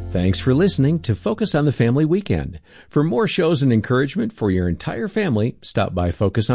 Thanks for listening to Focus on the Family Weekend. For more shows and encouragement for your entire family, stop by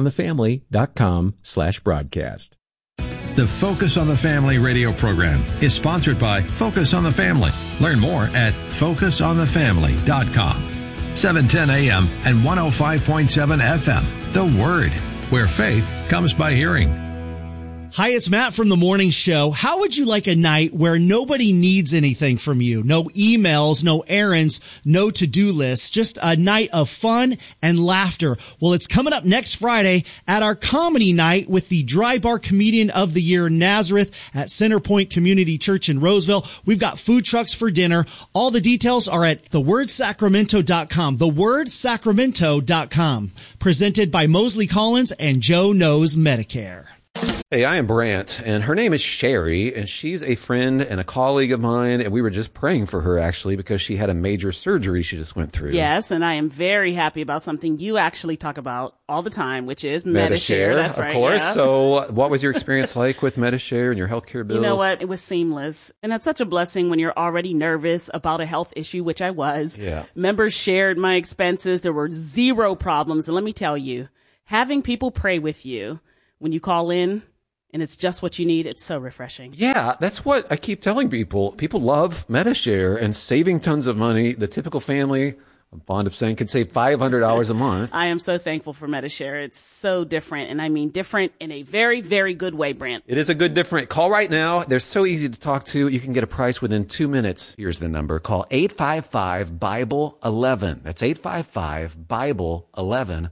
focusonthefamily.com/broadcast. The Focus on the Family radio program is sponsored by Focus on the Family. Learn more at focusonthefamily.com. 710 AM and 105.7 FM. The Word, where faith comes by hearing. Hi, it's Matt from The Morning Show. How would you like a night where nobody needs anything from you? No emails, no errands, no to-do lists, just a night of fun and laughter. Well, it's coming up next Friday at our comedy night with the Dry Bar Comedian of the Year, Nazareth, at Centerpoint Community Church in Roseville. We've got food trucks for dinner. All the details are at thewordsacramento.com, thewordsacramento.com. Presented by Mosley Collins and Joe Knows Medicare. Hey, I am Brant, and her name is Sherry, and she's a friend and a colleague of mine, and we were just praying for her, actually, because she had a major surgery she just went through. Yes, and I am very happy about something you actually talk about all the time, which is Medi-Share. That's right. Of course. Yeah. So what was your experience like with Medi-Share and your healthcare bills? You know what? It was seamless. And that's such a blessing when you're already nervous about a health issue, which I was. Yeah. Members shared my expenses. There were zero problems. And let me tell you, having people pray with you when you call in, and it's just what you need, it's so refreshing. Yeah, that's what I keep telling people. People love Medi-Share and saving tons of money. The typical family, I'm fond of saying, can save $500 a month. I am so thankful for Medi-Share. It's so different, and I mean different in a very, very good way, Brant. It is a good different. Call right now. They're so easy to talk to. You can get a price within 2 minutes. Here's the number. Call 855-BIBLE-11. That's 855-BIBLE-11.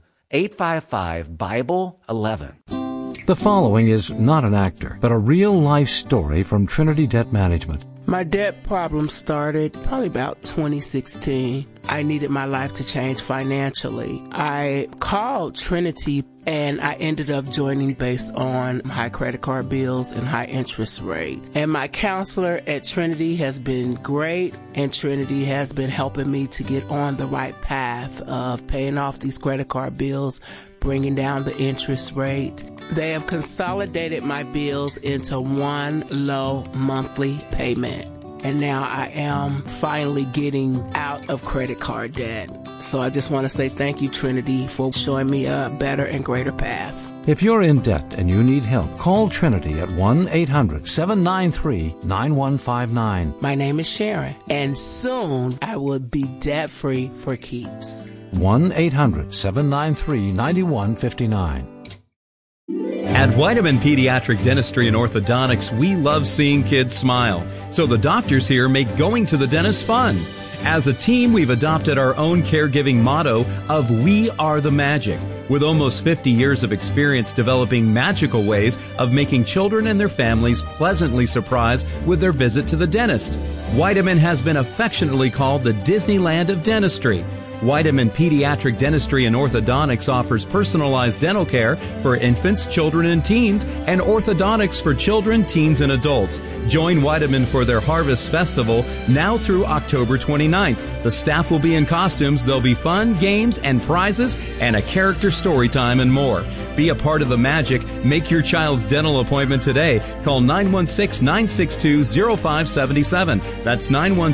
855-BIBLE-11. The following is not an actor, but a real-life story from Trinity Debt Management. My debt problem started probably about 2016. I needed my life to change financially. I called Trinity and I ended up joining based on high credit card bills and high interest rate. And my counselor at Trinity has been great, and Trinity has been helping me to get on the right path of paying off these credit card bills, bringing down the interest rate. They have consolidated my bills into one low monthly payment. And now I am finally getting out of credit card debt. So I just want to say thank you, Trinity, for showing me a better and greater path. If you're in debt and you need help, call Trinity at 1-800-793-9159. My name is Sharon, and soon I will be debt-free for keeps. 1-800-793-9159. At Vitamin Pediatric Dentistry and Orthodontics, we love seeing kids smile. So the doctors here make going to the dentist fun. As a team, we've adopted our own caregiving motto of We Are the Magic, with almost 50 years of experience developing magical ways of making children and their families pleasantly surprised with their visit to the dentist. Vitamin has been affectionately called the Disneyland of dentistry. Vitamin Pediatric Dentistry and Orthodontics offers personalized dental care for infants, children, and teens, and orthodontics for children, teens, and adults. Join Vitamin for their Harvest Festival now through October 29th. The staff will be in costumes. There'll be fun, games, and prizes, and a character story time and more. Be a part of the magic. Make your child's dental appointment today. Call 916-962-0577. That's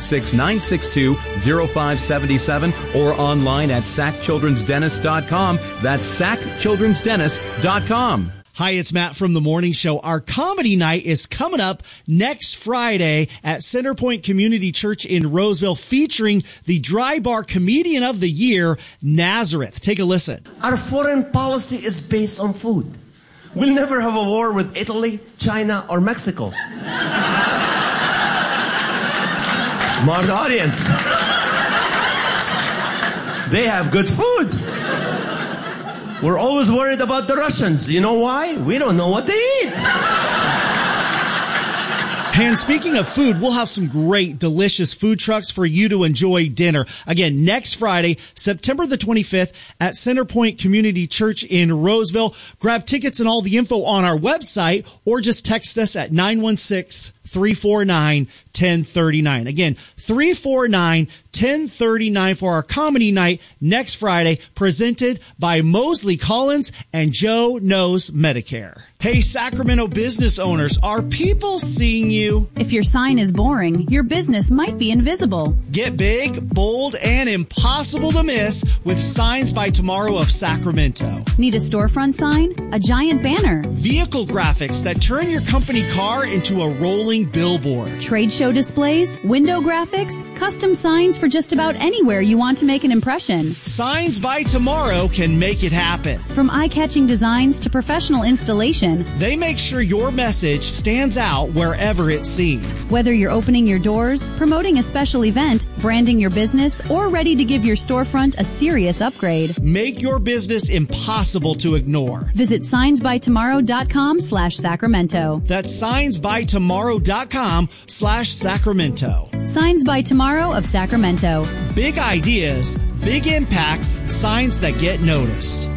916-962-0577, or online at sackchildrensdentist.com. That's sackchildrensdentist.com. Hi, it's Matt from The Morning Show. Our comedy night is coming up next Friday at Centerpoint Community Church in Roseville, featuring the Dry Bar Comedian of the Year, Nazareth. Take a listen. Our foreign policy is based on food. We'll never have a war with Italy, China, or Mexico. Smart audience. They have good food. We're always worried about the Russians. You know why? We don't know what they eat. And speaking of food, we'll have some great, delicious food trucks for you to enjoy dinner. Again, next Friday, September the 25th at Centerpoint Community Church in Roseville. Grab tickets and all the info on our website, or just text us at 916-349-2700. 1039. Again, 349-1039 for our comedy night next Friday, presented by Mosley Collins and Joe Knows Medicare. Hey, Sacramento business owners, are people seeing you? If your sign is boring, your business might be invisible. Get big, bold, and impossible to miss with Signs by Tomorrow of Sacramento. Need a storefront sign? A giant banner? Vehicle graphics that turn your company car into a rolling billboard. Trade show displays? Window graphics? Custom signs for just about anywhere you want to make an impression. Signs by Tomorrow can make it happen. From eye-catching designs to professional installation, they make sure your message stands out wherever it's seen. Whether you're opening your doors, promoting a special event, branding your business, or ready to give your storefront a serious upgrade, make your business impossible to ignore. Visit signsbytomorrow.com/Sacramento. That's signsbytomorrow.com/Sacramento. Signs by Tomorrow of Sacramento. Big ideas, big impact, signs that get noticed.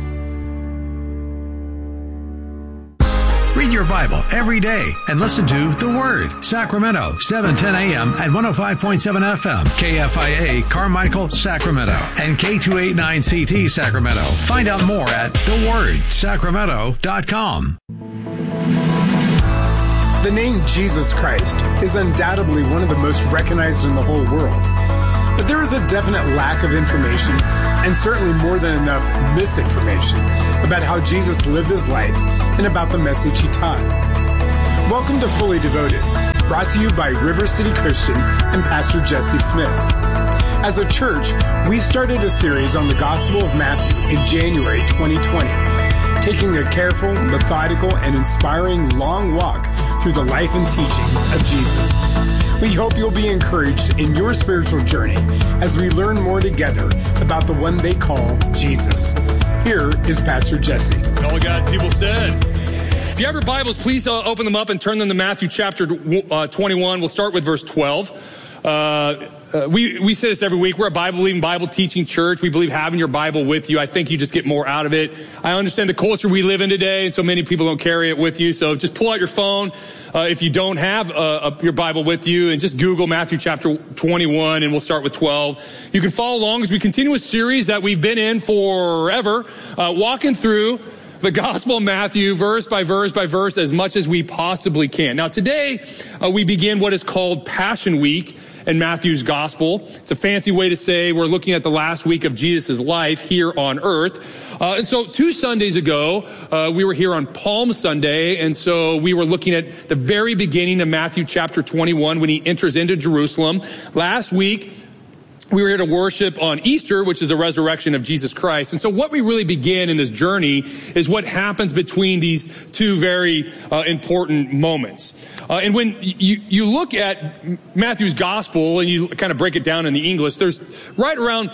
Read your Bible every day and listen to The Word. Sacramento, 710 a.m. and 105.7 FM. KFIA Carmichael, Sacramento. And K289CT Sacramento. Find out more at thewordsacramento.com. The name Jesus Christ is undoubtedly one of the most recognized in the whole world. But there is a definite lack of information, and certainly more than enough misinformation, about how Jesus lived his life and about the message he taught. Welcome to Fully Devoted, brought to you by River City Christian and Pastor Jesse Smith. As a church, we started a series on the Gospel of Matthew in January 2020, taking a careful, methodical, and inspiring long walk through the life and teachings of Jesus. We hope you'll be encouraged in your spiritual journey as we learn more together about the one they call Jesus. Here is Pastor Jesse. All God's people said. If you have your Bibles, please open them up and turn them to Matthew chapter 21. We'll start with verse 12. We say this every week. We're a Bible-believing, Bible-teaching church. We believe having your Bible with you. I think you just get more out of it. I understand the culture we live in today, and so many people don't carry it with you. So just pull out your phone if you don't have your Bible with you, and just Google Matthew chapter 21, and we'll start with 12. You can follow along as we continue a series that we've been in forever, walking through the Gospel of Matthew, verse by verse by verse, as much as we possibly can. Now today, we begin what is called Passion Week in Matthew's Gospel. It's a fancy way to say we're looking at the last week of Jesus' life here on earth. And so 2 Sundays ago, we were here on Palm Sunday, and so we were looking at the very beginning of Matthew chapter 21 when he enters into Jerusalem. Last week, we were here to worship on Easter, which is the resurrection of Jesus Christ. And so what we really begin in this journey is what happens between these two very important moments. And when you look at Matthew's gospel and you kind of break it down in the English, there's right around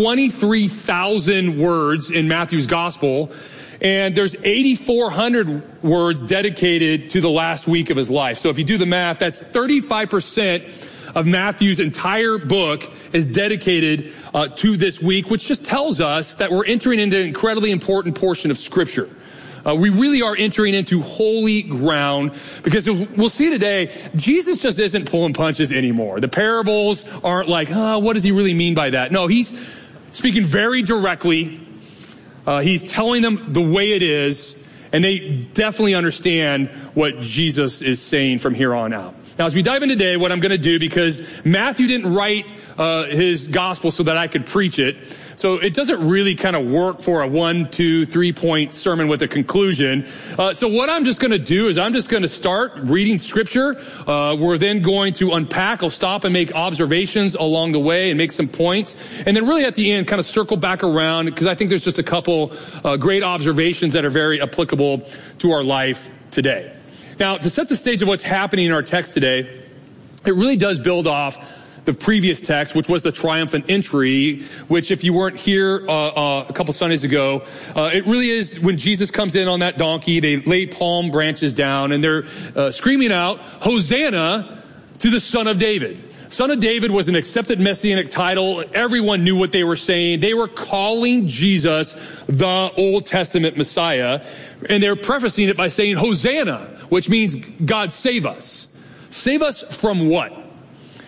23,000 words in Matthew's gospel. And there's 8,400 words dedicated to the last week of his life. So if you do the math, that's 35% of Matthew's entire book is dedicated to this week, which just tells us that we're entering into an incredibly important portion of Scripture. We really are entering into holy ground, because we'll see today, Jesus just isn't pulling punches anymore. The parables aren't like, what does he really mean by that? No, he's speaking very directly. He's telling them the way it is, and they definitely understand what Jesus is saying from here on out. Now, as we dive in today, what I'm going to do, because Matthew didn't write his gospel so that I could preach it, so it doesn't really kind of work for a 1, 2, 3 point sermon with a conclusion. So what I'm just going to do is I'm just going to start reading Scripture. We're then going to unpack. I'll stop and make observations along the way and make some points. And then really at the end, kind of circle back around, because I think there's just a couple great observations that are very applicable to our life today. Now, to set the stage of what's happening in our text today, it really does build off the previous text, which was the triumphant entry, which if you weren't here a couple Sundays ago, it really is when Jesus comes in on that donkey, they lay palm branches down, and they're screaming out, "Hosanna to the Son of David." Son of David was an accepted messianic title. Everyone knew what they were saying. They were calling Jesus the Old Testament Messiah, and they're prefacing it by saying Hosanna, which means God save us. Save us from what?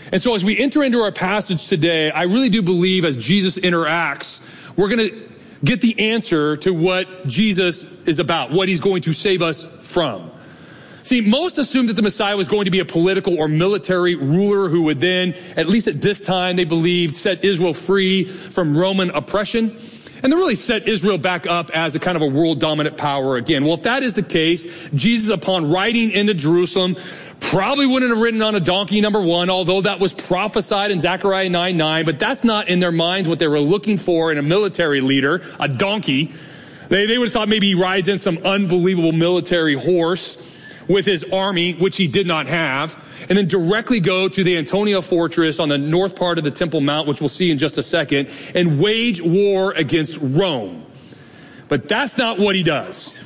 And so as we enter into our passage today, I really do believe as Jesus interacts, we're going to get the answer to what Jesus is about, what he's going to save us from. See, most assumed that the Messiah was going to be a political or military ruler who would then, at least at this time, they believed, set Israel free from Roman oppression. And they really set Israel back up as a kind of a world dominant power again. Well, if that is the case, Jesus, upon riding into Jerusalem, probably wouldn't have ridden on a donkey, number one, although that was prophesied in Zechariah 9:9, but that's not in their minds what they were looking for in a military leader, a donkey. They would have thought maybe he rides in some unbelievable military horse with his army, which he did not have, and then directly go to the Antonia fortress on the north part of the Temple Mount, which we'll see in just a second, and wage war against Rome. But that's not what he does.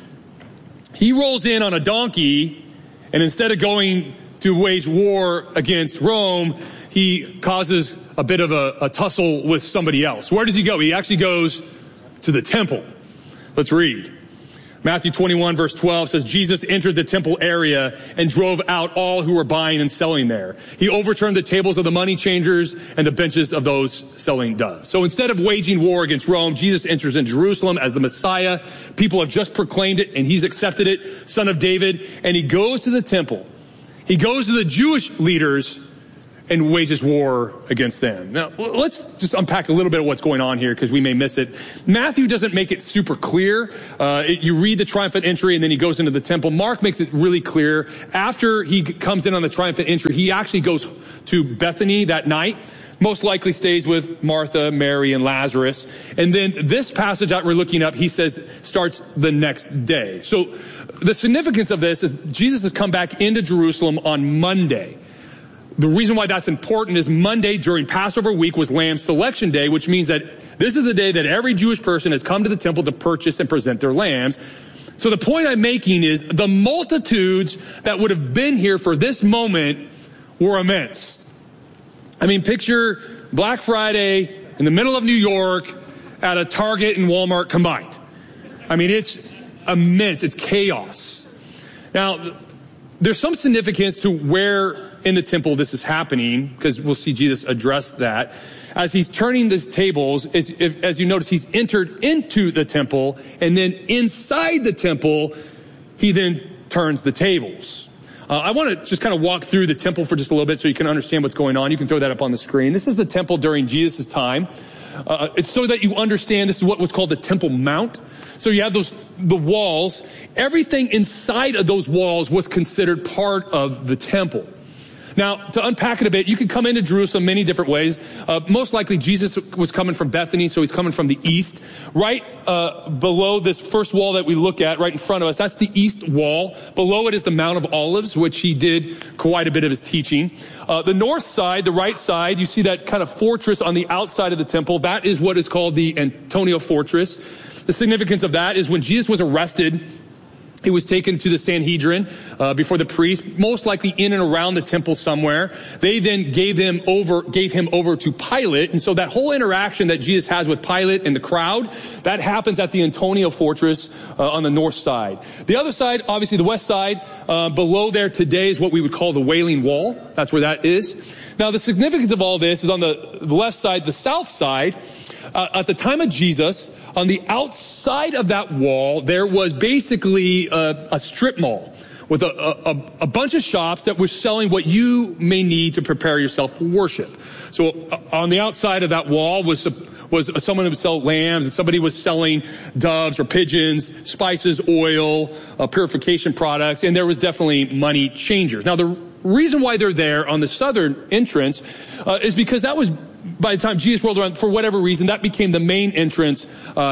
He rolls in on a donkey, and instead of going to wage war against Rome, he causes a bit of a tussle with somebody else. Where does he go? He actually goes to the temple. Let's read. Matthew 21 verse 12 says, Jesus entered the temple area and drove out all who were buying and selling there. He overturned the tables of the money changers and the benches of those selling doves. So instead of waging war against Rome, Jesus enters in Jerusalem as the Messiah. People have just proclaimed it and he's accepted it, Son of David. And he goes to the temple. He goes to the Jewish leaders and wages war against them. Now, let's just unpack a little bit of what's going on here because we may miss it. Matthew doesn't make it super clear. You read the triumphant entry and then he goes into the temple. Mark makes it really clear. After he comes in on the triumphant entry, he actually goes to Bethany that night. Most likely stays with Martha, Mary, and Lazarus. And then this passage that we're looking up, he says, starts the next day. So the significance of this is Jesus has come back into Jerusalem on Monday. The reason why that's important is Monday during Passover week was Lamb Selection Day, which means that this is the day that every Jewish person has come to the temple to purchase and present their lambs. So the point I'm making is the multitudes that would have been here for this moment were immense. I mean, picture Black Friday in the middle of New York at a Target and Walmart combined. I mean, it's immense. It's chaos. Now, there's some significance to where in the temple this is happening, because we'll see Jesus address that. As he's turning these tables, as you notice, he's entered into the temple, and then inside the temple, he then turns the tables. I want to just kind of walk through the temple for just a little bit so you can understand what's going on. You can throw that up on the screen. This is the temple during Jesus' time. It's so that you understand this is what was called the Temple Mount. So you have the walls. Everything inside of those walls was considered part of the temple. Now, to unpack it a bit, you could come into Jerusalem many different ways. Most likely Jesus was coming from Bethany, so he's coming from the east. Right below this first wall that we look at, right in front of us, that's the east wall. Below it is the Mount of Olives, which he did quite a bit of his teaching. The north side, the right side, you see that kind of fortress on the outside of the temple. That is what is called the Antonia Fortress. The significance of that is when Jesus was arrested, he was taken to the Sanhedrin before the priest, most likely in and around the temple somewhere. They then gave him over to Pilate. And so that whole interaction that Jesus has with Pilate and the crowd, that happens at the Antonia Fortress on the north side. The other side, obviously the west side, below there today is what we would call the Wailing Wall. That's where that is. Now the significance of all this is on the left side, the south side. At the time of Jesus, on the outside of that wall, there was basically a strip mall with a bunch of shops that were selling what you may need to prepare yourself for worship. So on the outside of that wall was someone who would sell lambs, and somebody was selling doves or pigeons, spices, oil, purification products, and there was definitely money changers. Now, the reason why they're there on the southern entrance is because that was, by the time Jesus rolled around, for whatever reason, that became the main entrance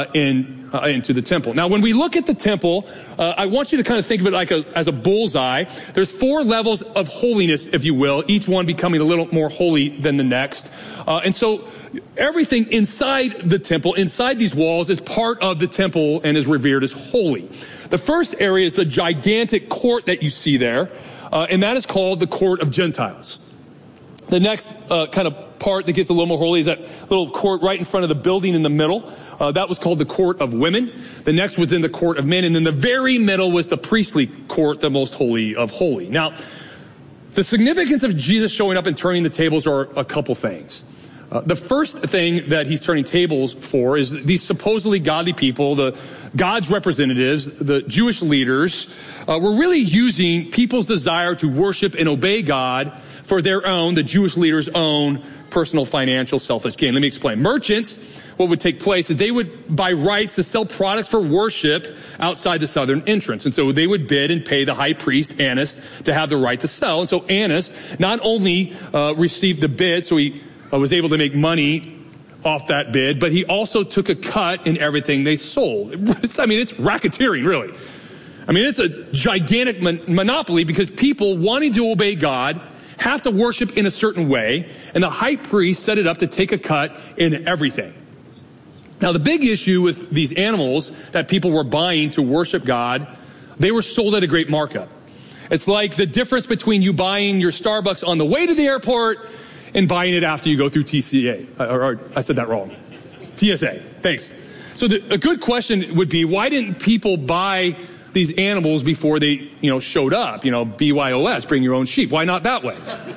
into the temple. Now, when we look at the temple, I want you to kind of think of it as a bullseye. There's 4 levels of holiness, if you will, each one becoming a little more holy than the next. And so everything inside the temple, inside these walls, is part of the temple and is revered as holy. The first area is the gigantic court that you see there, and that is called the Court of Gentiles. The next kind of part that gets a little more holy is that little court right in front of the building in the middle. That was called the Court of Women. The next was in the Court of Men. And in the very middle was the priestly court, the most holy of holy. Now, The significance of Jesus showing up and turning the tables are a couple things. The first thing that he's turning tables for is these supposedly godly people, God's representatives, the Jewish leaders, were really using people's desire to worship and obey God for their own, the Jewish leaders' own personal financial selfish gain. Let me explain. Merchants, what would take place is they would buy rights to sell products for worship outside the southern entrance. And so they would bid and pay the high priest, Annas, to have the right to sell. And so Annas not only received the bid, so he was able to make money off that bid, but he also took a cut in everything they sold. It's racketeering, really. It's a gigantic monopoly because people wanting to obey God have to worship in a certain way, and the high priest set it up to take a cut in everything. Now, the big issue with these animals that people were buying to worship God, they were sold at a great markup. It's like the difference between you buying your Starbucks on the way to the airport and buying it after you go through TCA. Or I said that wrong. TSA. Thanks. So a good question would be, why didn't people buy these animals before they, showed up? BYOS, bring your own sheep. Why not that way?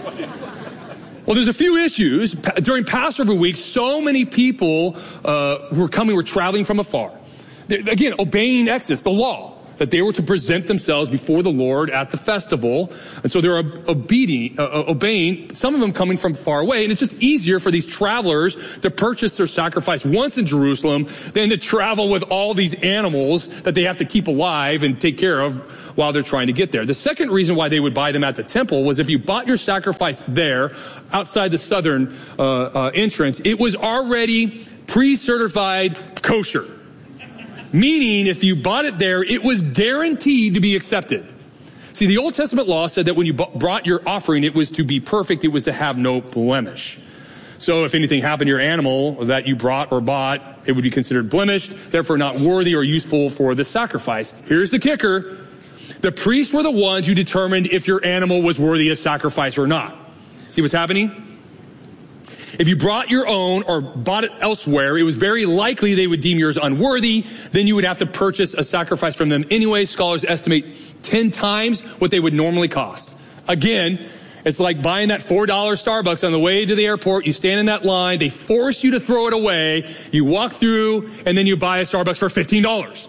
Well, there's a few issues. During Passover week, so many people who were traveling from afar. Again, obeying Exodus, the law, that they were to present themselves before the Lord at the festival. And so they're obeying, some of them coming from far away. And it's just easier for these travelers to purchase their sacrifice once in Jerusalem than to travel with all these animals that they have to keep alive and take care of while they're trying to get there. The second reason why they would buy them at the temple was if you bought your sacrifice there, outside the southern entrance, it was already pre-certified kosher. Meaning, if you bought it there, it was guaranteed to be accepted. See, the Old Testament law said that when you brought your offering, it was to be perfect. It was to have no blemish. So if anything happened to your animal that you brought or bought, it would be considered blemished, therefore not worthy or useful for the sacrifice. Here's the kicker. The priests were the ones who determined if your animal was worthy of sacrifice or not. See what's happening? If you brought your own or bought it elsewhere, it was very likely they would deem yours unworthy. Then you would have to purchase a sacrifice from them anyway. Scholars estimate 10 times what they would normally cost. Again, it's like buying that $4 Starbucks on the way to the airport. You stand in that line. They force you to throw it away. You walk through, and then you buy a Starbucks for $15.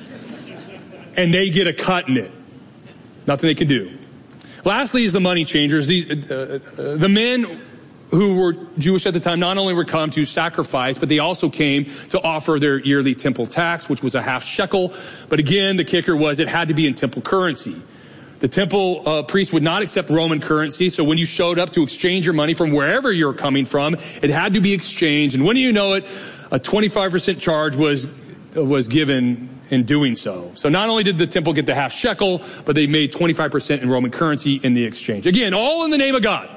And they get a cut in it. Nothing they can do. Lastly is the money changers. The men who were Jewish at the time not only were come to sacrifice, but they also came to offer their yearly temple tax, which was a half shekel. But again, the kicker was it had to be in temple currency. The temple priest would not accept Roman currency, so when you showed up to exchange your money from wherever you're coming from, it had to be exchanged. And when you know it, a 25% charge was given in doing so. So not only did the temple get the half shekel, but they made 25% in Roman currency in the exchange. Again, all in the name of God.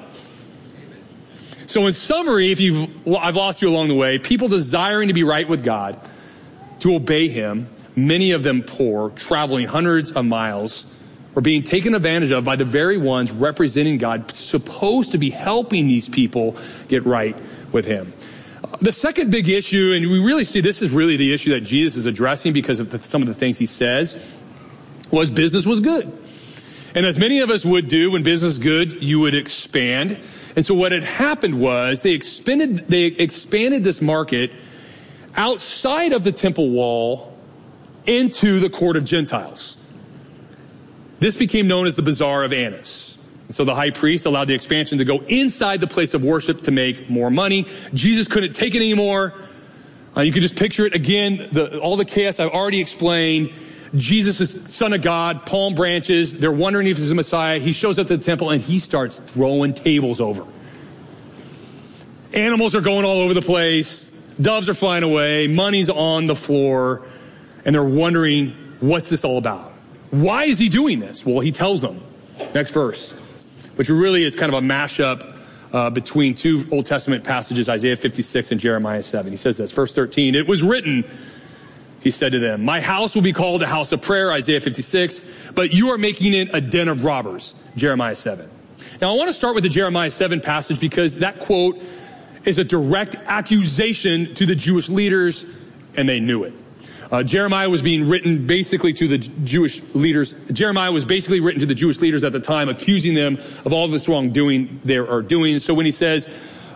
So in summary, I've lost you along the way, people desiring to be right with God, to obey him, many of them poor, traveling hundreds of miles, were being taken advantage of by the very ones representing God, supposed to be helping these people get right with him. The second big issue, and we really see this is really the issue that Jesus is addressing because of some of the things he says, was business was good. And as many of us would do when business is good, you would expand. And so what had happened was they expanded this market outside of the temple wall into the court of Gentiles. This became known as the Bazaar of Annas. And so the high priest allowed the expansion to go inside the place of worship to make more money. Jesus couldn't take it anymore. You can just picture it again, all the chaos I've already explained. Jesus is Son of God, palm branches. They're wondering if he's the Messiah. He shows up to the temple and he starts throwing tables over. Animals are going all over the place. Doves are flying away. Money's on the floor. And they're wondering, what's this all about? Why is he doing this? Well, he tells them. Next verse. Which really is kind of a mashup between two Old Testament passages, Isaiah 56 and Jeremiah 7. He says this, verse 13, it was written, he said to them, my house will be called a house of prayer, Isaiah 56, but you are making it a den of robbers, Jeremiah 7. Now, I want to start with the Jeremiah 7 passage because that quote is a direct accusation to the Jewish leaders, and they knew it. Jeremiah was being written basically to the Jewish leaders. Jeremiah was basically written to the Jewish leaders at the time, accusing them of all this wrongdoing they are doing. So when he says,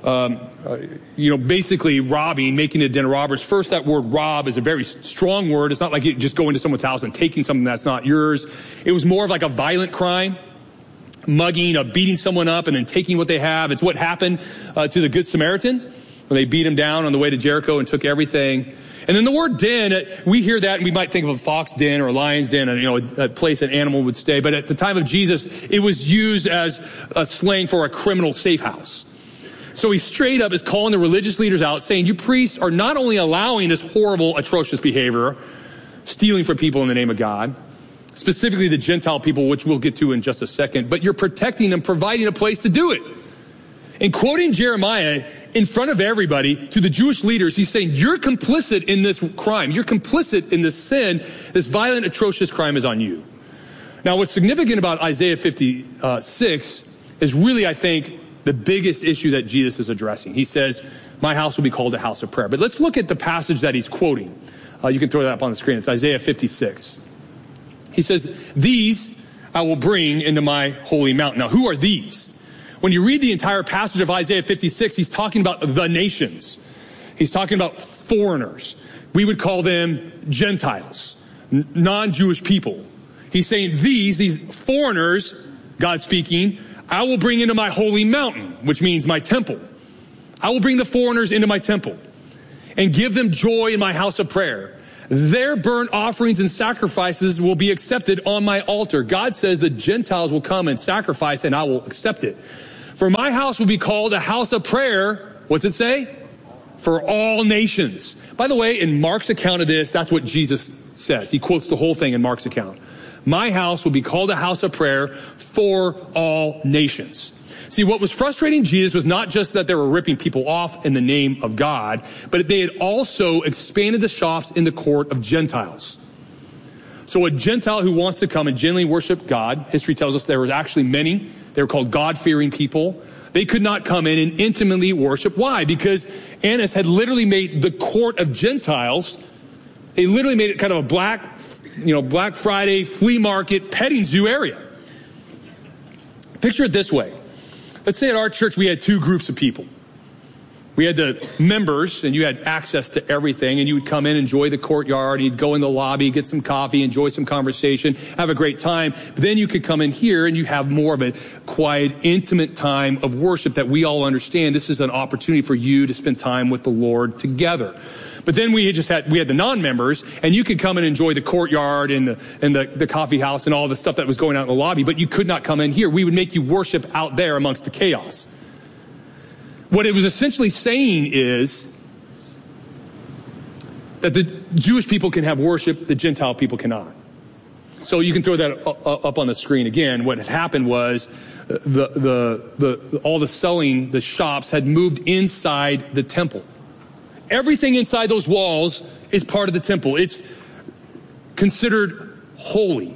basically robbing, making a den of robbers, first, that word rob is a very strong word. It's not like you just go into someone's house and taking something that's not yours. It was more of like a violent crime, mugging, beating someone up and then taking what they have. It's what happened to the Good Samaritan when they beat him down on the way to Jericho and took everything. And then the word den, we hear that and we might think of a fox den or a lion's den, a place an animal would stay. But at the time of Jesus, it was used as a slang for a criminal safe house. So he straight up is calling the religious leaders out, saying, you priests are not only allowing this horrible, atrocious behavior, stealing from people in the name of God, specifically the Gentile people, which we'll get to in just a second, but you're protecting them, providing a place to do it. And quoting Jeremiah in front of everybody to the Jewish leaders, he's saying, you're complicit in this crime. You're complicit in this sin. This violent, atrocious crime is on you. Now, what's significant about Isaiah 56 is really, I think, the biggest issue that Jesus is addressing. He says, my house will be called a house of prayer. But let's look at the passage that he's quoting. You can throw that up on the screen. It's Isaiah 56. He says, these I will bring into my holy mountain. Now, who are these? When you read the entire passage of Isaiah 56, he's talking about the nations. He's talking about foreigners. We would call them Gentiles, non-Jewish people. He's saying these foreigners, God speaking, I will bring into my holy mountain, which means my temple. I will bring the foreigners into my temple and give them joy in my house of prayer. Their burnt offerings and sacrifices will be accepted on my altar. God says the Gentiles will come and sacrifice and I will accept it. For my house will be called a house of prayer. What's it say? For all nations. By the way, in Mark's account of this, that's what Jesus says. He quotes the whole thing in Mark's account. My house will be called a house of prayer for all nations. See, what was frustrating Jesus was not just that they were ripping people off in the name of God, but they had also expanded the shops in the court of Gentiles. So a Gentile who wants to come and genuinely worship God, history tells us there were actually many. They were called God-fearing people. They could not come in and intimately worship. Why? Because Annas had literally made the court of Gentiles, they literally made it kind of a Black Friday flea market petting zoo area. Picture it this way. Let's say at our church we had two groups of people. We had the members, and you had access to everything, and you would come in, enjoy the courtyard, you'd go in the lobby, get some coffee, enjoy some conversation, have a great time. But then you could come in here and you have more of a quiet, intimate time of worship that we all understand. This is an opportunity for you to spend time with the Lord together. But then we had the non-members, and you could come and enjoy the courtyard and the coffee house and all the stuff that was going on in the lobby, but you could not come in here. We would make you worship out there amongst the chaos. What it was essentially saying is that the Jewish people can have worship, the Gentile people cannot. So you can throw that up on the screen again. What had happened was all the selling, the shops had moved inside the temple. Everything inside those walls is part of the temple. It's considered holy.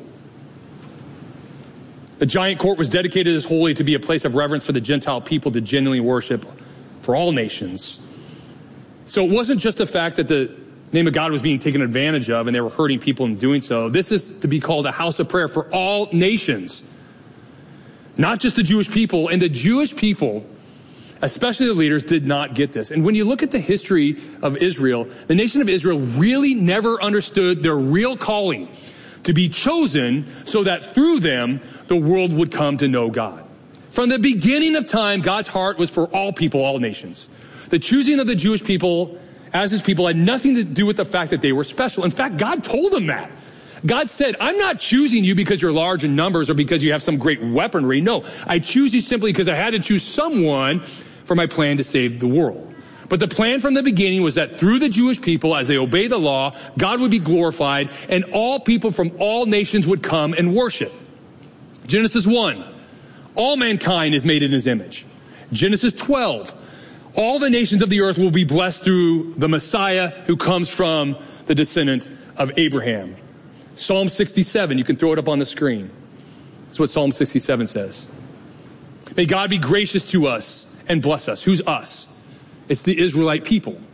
The giant court was dedicated as holy to be a place of reverence for the Gentile people to genuinely worship for all nations. So it wasn't just the fact that the name of God was being taken advantage of and they were hurting people in doing so. This is to be called a house of prayer for all nations, not just the Jewish people. And the Jewish people, especially the leaders, did not get this. And when you look at the history of Israel, the nation of Israel really never understood their real calling to be chosen so that through them, the world would come to know God. From the beginning of time, God's heart was for all people, all nations. The choosing of the Jewish people as his people had nothing to do with the fact that they were special. In fact, God told them that. God said, I'm not choosing you because you're large in numbers or because you have some great weaponry. No, I choose you simply because I had to choose someone for my plan to save the world. But the plan from the beginning was that through the Jewish people, as they obey the law, God would be glorified and all people from all nations would come and worship. Genesis 1, all mankind is made in his image. Genesis 12, all the nations of the earth will be blessed through the Messiah who comes from the descendant of Abraham. Psalm 67, you can throw it up on the screen. That's what Psalm 67 says. May God be gracious to us and bless us. Who's us? It's the Israelite people.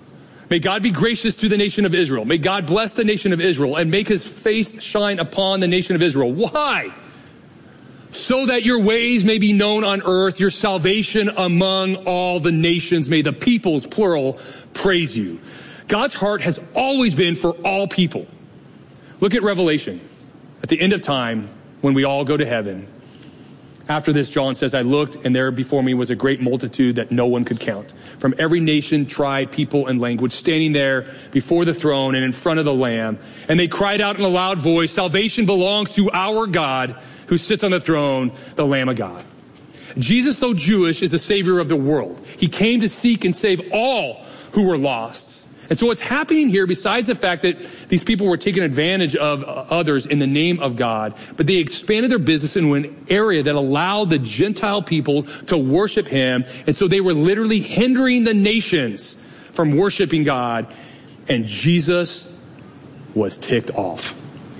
May God be gracious to the nation of Israel. May God bless the nation of Israel and make his face shine upon the nation of Israel. Why? So that your ways may be known on earth, your salvation among all the nations. May the peoples, plural, praise you. God's heart has always been for all people. Look at Revelation. At the end of time, when we all go to heaven, after this, John says, I looked, and there before me was a great multitude that no one could count, from every nation, tribe, people, and language, standing there before the throne and in front of the Lamb. And they cried out in a loud voice, salvation belongs to our God who sits on the throne, the Lamb of God. Jesus, though Jewish, is the Savior of the world. He came to seek and save all who were lost. And so what's happening here, besides the fact that these people were taking advantage of others in the name of God, but they expanded their business into an area that allowed the Gentile people to worship him. And so they were literally hindering the nations from worshiping God. And Jesus was ticked off.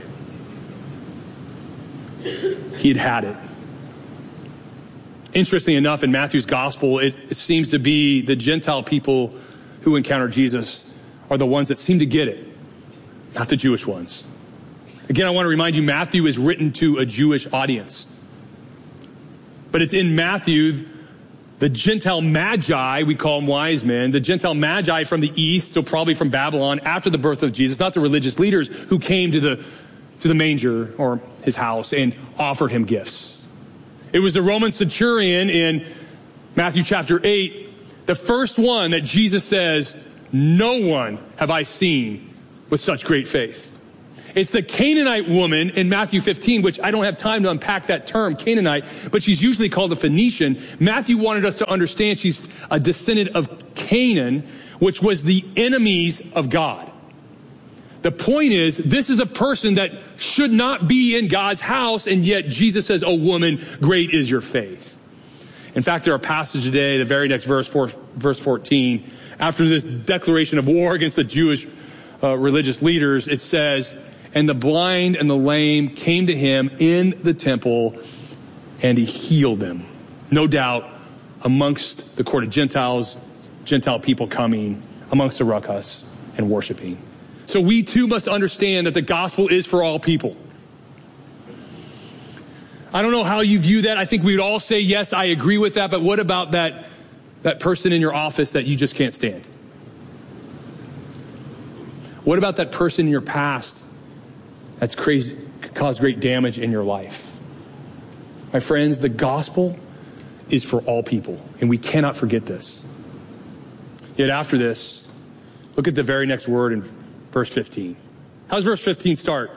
He'd had it. Interestingly enough, in Matthew's gospel, it seems to be the Gentile people who encounter Jesus are the ones that seem to get it, not the Jewish ones. Again, I want to remind you, Matthew is written to a Jewish audience. But it's in Matthew, the Gentile magi, we call them wise men, the Gentile magi from the east, so probably from Babylon, after the birth of Jesus, not the religious leaders who came to the manger or his house and offered him gifts. It was the Roman centurion in Matthew chapter 8, the first one that Jesus says, no one have I seen with such great faith. It's the Canaanite woman in Matthew 15, which I don't have time to unpack that term, Canaanite, but she's usually called a Phoenician. Matthew wanted us to understand she's a descendant of Canaan, which was the enemies of God. The point is, this is a person that should not be in God's house, and yet Jesus says, oh woman, great is your faith. In fact, there are passages today, the very next verse 14, after this declaration of war against the Jewish religious leaders, it says, and the blind and the lame came to him in the temple, and he healed them. No doubt, amongst the court of Gentiles, Gentile people coming amongst the ruckus and worshiping. So we too must understand that the gospel is for all people. I don't know how you view that. I think we would all say, yes, I agree with that. But what about that person in your office that you just can't stand? What about that person in your past that's crazy, caused great damage in your life? My friends, the gospel is for all people, and we cannot forget this. Yet after this, look at the very next word in verse 15. How does verse 15 start?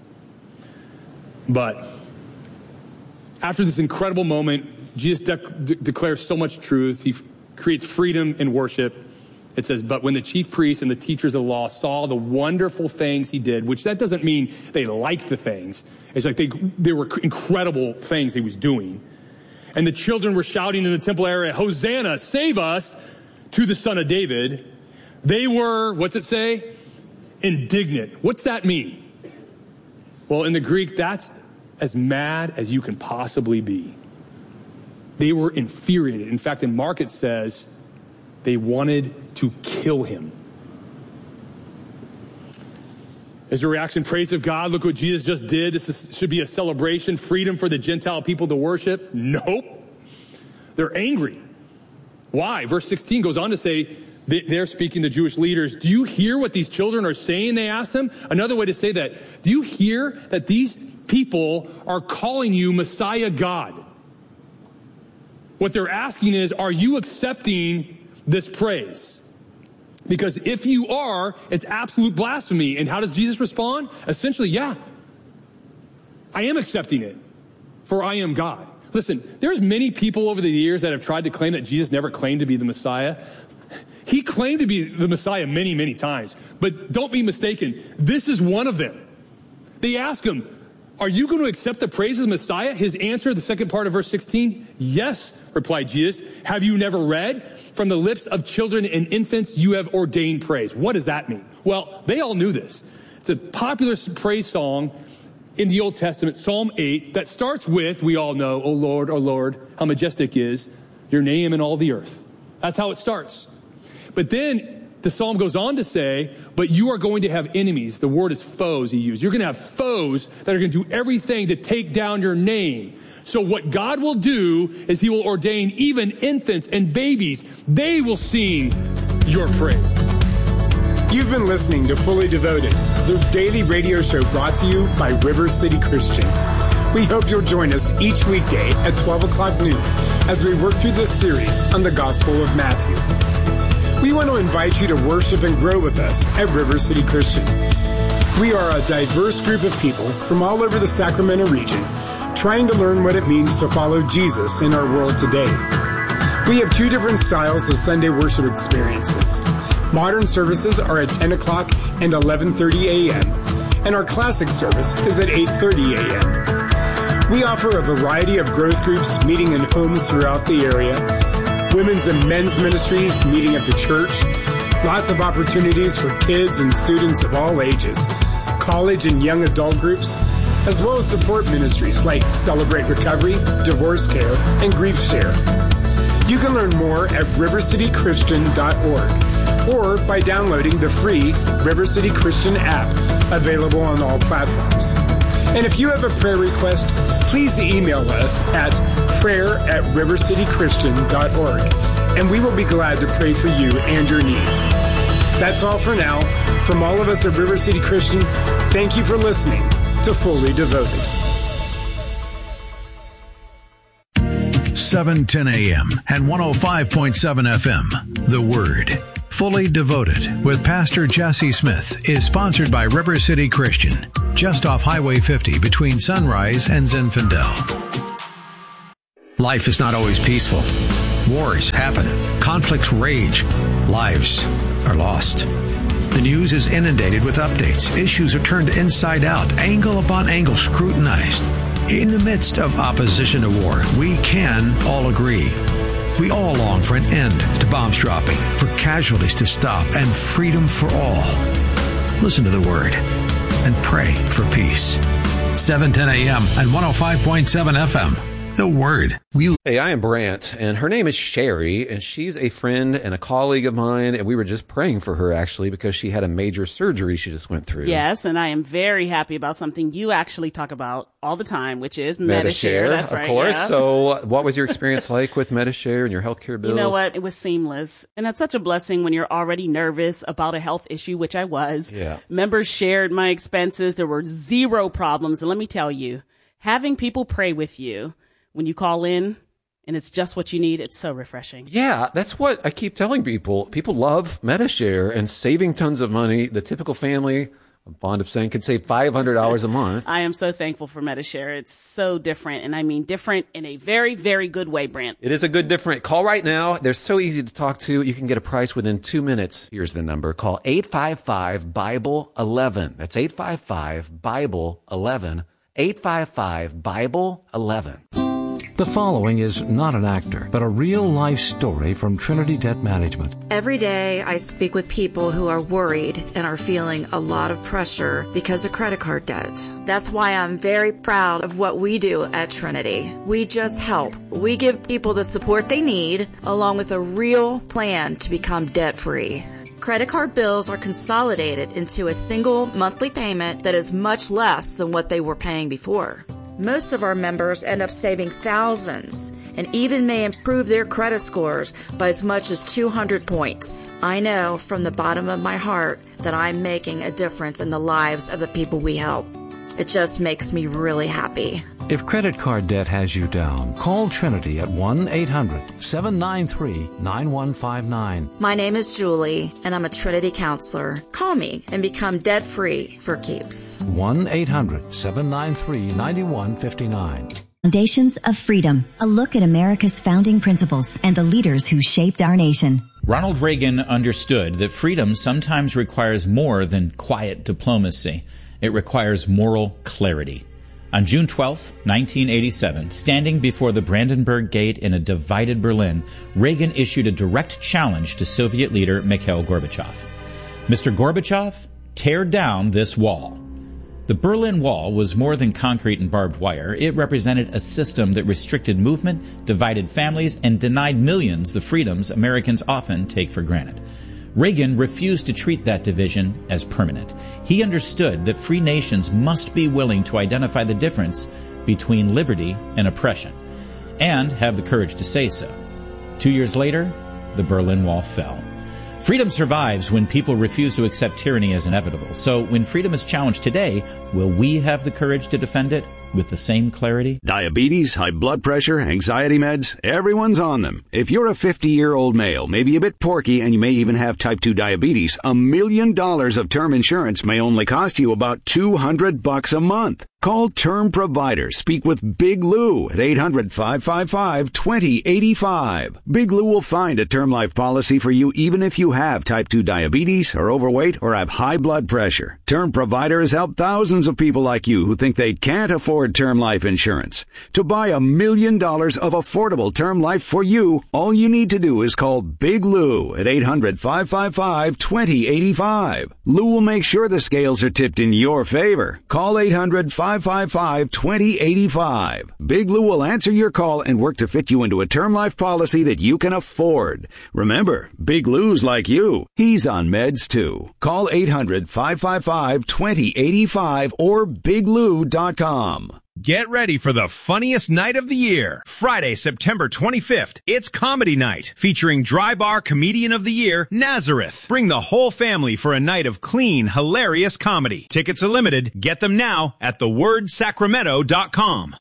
But after this incredible moment, Jesus declares so much truth. He creates freedom in worship. It says, but when the chief priests and the teachers of the law saw the wonderful things he did, which that doesn't mean they liked the things. It's like they were incredible things he was doing. And the children were shouting in the temple area, Hosanna, save us, to the Son of David. They were, what's it say? Indignant. What's that mean? Well, in the Greek, that's as mad as you can possibly be. They were infuriated. In fact, in Mark it says they wanted to kill him. As a reaction, praise of God, look what Jesus just did. Should be a celebration, freedom for the Gentile people to worship. Nope. They're angry. Why? Verse 16 goes on to say, they're speaking to Jewish leaders. Do you hear what these children are saying? They asked him. Another way to say that, do you hear that these people are calling you Messiah God? What they're asking is, are you accepting this praise? Because if you are, it's absolute blasphemy. And how does Jesus respond? Essentially, yeah, I am accepting it, for I am God. Listen, there's many people over the years that have tried to claim that Jesus never claimed to be the Messiah. He claimed to be the Messiah many, many times. But don't be mistaken, this is one of them. They ask him, are you going to accept the praise of the Messiah? His answer, the second part of verse 16, yes, replied Jesus. Have you never read? From the lips of children and infants, you have ordained praise. What does that mean? Well, they all knew this. It's a popular praise song in the Old Testament, Psalm 8, that starts with, we all know, O Lord, how majestic is your name in all the earth. That's how it starts. But then The psalm goes on to say, but you are going to have enemies. The word is foes he used. You're going to have foes that are going to do everything to take down your name. So what God will do is he will ordain even infants and babies. They will sing your praise. You've been listening to Fully Devoted, the daily radio show brought to you by River City Christian. We hope you'll join us each weekday at 12 o'clock noon as we work through this series on the Gospel of Matthew. We want to invite you to worship and grow with us at River City Christian. We are a diverse group of people from all over the Sacramento region trying to learn what it means to follow Jesus in our world today. We have two different styles of Sunday worship experiences. Modern services are at 10 o'clock and 11:30 a.m., and our classic service is at 8:30 a.m. We offer a variety of growth groups meeting in homes throughout the area, women's and men's ministries meeting at the church, lots of opportunities for kids and students of all ages, college and young adult groups, as well as support ministries like Celebrate Recovery, Divorce Care, and Grief Share. You can learn more at rivercitychristian.org or by downloading the free River City Christian app available on all platforms. And if you have a prayer request, please email us at prayer@rivercitychristian.org, and we will be glad to pray for you and your needs. That's all for now. From all of us at River City Christian, thank you for listening to Fully Devoted. 7:10 a.m. and 105.7 FM. The Word. Fully Devoted with Pastor Jesse Smith is sponsored by River City Christian, just off Highway 50 between Sunrise and Zinfandel. Life is not always peaceful. Wars happen. Conflicts rage. Lives are lost. The news is inundated with updates. Issues are turned inside out, angle upon angle scrutinized. In the midst of opposition to war, we can all agree. We all long for an end to bombs dropping, for casualties to stop, and freedom for all. Listen to the Word and pray for peace. 7:10 a.m. and 105.7 FM. The Word. Hey, I am Brant, and her name is Sherry, and she's a friend and a colleague of mine, and we were just praying for her, actually, because she had a major surgery she just went through. Yes, and I am very happy about something you actually talk about all the time, which is Medi-Share. That's right. Of course. Yeah. So what was your experience like with Medi-Share and your healthcare bills? You know what? It was seamless. And that's such a blessing when you're already nervous about a health issue, which I was. Yeah. Members shared my expenses. There were zero problems. And let me tell you, having people pray with you when you call in and it's just what you need, it's so refreshing. Yeah, that's what I keep telling people. People love Medi-Share and saving tons of money. The typical family, I'm fond of saying, could save $500 a month. I am so thankful for Medi-Share. It's so different, and I mean different in a very, very good way, Brant. It is a good different. Call right now. They're so easy to talk to. You can get a price within 2 minutes. Here's the number. Call 855-BIBLE-11. That's 855-BIBLE-11. 855-BIBLE-11. The following is not an actor, but a real-life story from Trinity Debt Management. Every day I speak with people who are worried and are feeling a lot of pressure because of credit card debt. That's why I'm very proud of what we do at Trinity. We just help. We give people the support they need, along with a real plan to become debt-free. Credit card bills are consolidated into a single monthly payment that is much less than what they were paying before. Most of our members end up saving thousands and even may improve their credit scores by as much as 200 points. I know from the bottom of my heart that I'm making a difference in the lives of the people we help. It just makes me really happy. If credit card debt has you down, call Trinity at 1-800-793-9159. My name is Julie, and I'm a Trinity counselor. Call me and become debt-free for keeps. 1-800-793-9159. Foundations of Freedom, a look at America's founding principles and the leaders who shaped our nation. Ronald Reagan understood that freedom sometimes requires more than quiet diplomacy. It requires moral clarity. On June 12, 1987, standing before the Brandenburg Gate in a divided Berlin, Reagan issued a direct challenge to Soviet leader Mikhail Gorbachev. Mr. Gorbachev, tear down this wall. The Berlin Wall was more than concrete and barbed wire. It represented a system that restricted movement, divided families, and denied millions the freedoms Americans often take for granted. Reagan refused to treat that division as permanent. He understood that free nations must be willing to identify the difference between liberty and oppression, and have the courage to say so. 2 years later, the Berlin Wall fell. Freedom survives when people refuse to accept tyranny as inevitable. So when freedom is challenged today, will we have the courage to defend it with the same clarity? Diabetes, high blood pressure, anxiety meds, everyone's on them. If you're a 50-year-old male, maybe a bit porky, and you may even have type 2 diabetes, $1 million of term insurance may only cost you about $200 a month. Call Term Provider. Speak with Big Lou at 800-555-2085. Big Lou will find a term life policy for you even if you have type 2 diabetes, are overweight, or have high blood pressure. Term Provider has helped thousands of people like you who think they can't afford term life insurance. To buy $1 million of affordable term life for you, all you need to do is call Big Lou at 800-555-2085. Lou will make sure the scales are tipped in your favor. Call 800-555-2085. Big Lou will answer your call and work to fit you into a term life policy that you can afford. Remember, Big Lou's like you. He's on meds too. Call 800-555-2085 or biglou.com. Get ready for the funniest night of the year. Friday, September 25th. It's Comedy Night, featuring Dry Bar Comedian of the Year, Nazareth. Bring the whole family for a night of clean, hilarious comedy. Tickets are limited. Get them now at thewordsacramento.com.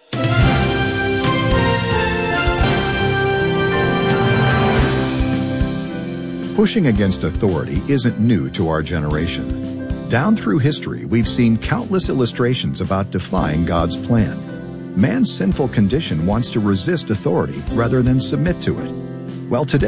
Pushing against authority isn't new to our generation. Down through history, we've seen countless illustrations about defying God's plan. Man's sinful condition wants to resist authority rather than submit to it. Well, today,